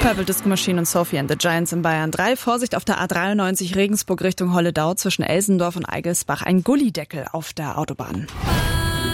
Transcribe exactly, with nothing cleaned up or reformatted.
Purple Disco Machine und Sophie and the Giants in Bayern drei. Vorsicht auf der A dreiundneunzig Regensburg Richtung Holledau zwischen Elsendorf und Eigelsbach. Ein Gullideckel auf der Autobahn.